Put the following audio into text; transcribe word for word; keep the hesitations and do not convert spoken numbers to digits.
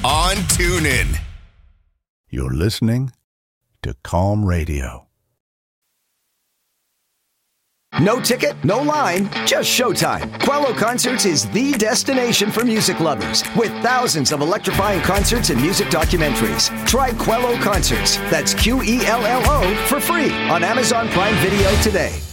on TuneIn. You're listening to Calm Radio. No ticket, no line, just showtime. Quello Concerts is the destination for music lovers with thousands of electrifying concerts and music documentaries. Try Quello Concerts, that's Q E L L O, for free on Amazon Prime Video today.